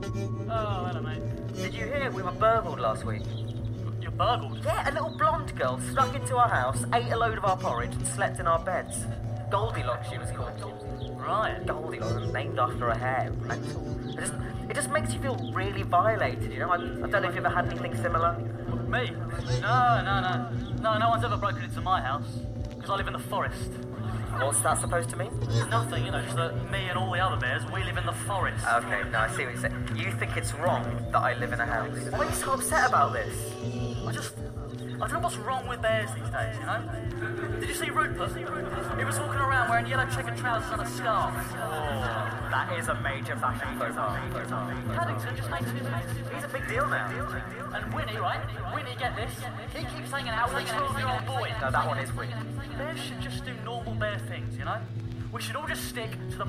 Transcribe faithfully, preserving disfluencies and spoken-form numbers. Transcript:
Oh, hello, mate. Did you hear we were burgled last week? You're burgled? Yeah, a little blonde girl snuck into our house, ate a load of our porridge and slept in our beds. Goldilocks, she was called. Right. Goldilocks, named after her hair. Mental. It just, it just makes you feel really violated, you know? I, I don't know if you've ever had anything similar. Me? No, no, no. No, no one's ever broken into my house. Because I live in the forest. What's that supposed to mean? Nothing, you know, just that me and all the other bears, we live in the forest. Okay, no, I see what you're saying. You think it's wrong that I live in a house? Why are you so upset about this? I just... I don't know what's wrong with bears these days, you know? Did you see Rupert? He was walking around wearing yellow checkered trousers and a scarf. Oh, that is a major fashion faux pas. Paddington just makes it... He's a big deal now. And Winnie, right? Winnie, get this. He keeps hanging out with a twelve-year-old boy. No, that one is Winnie. Bears should just do normal bear things, you know? We should all just stick to the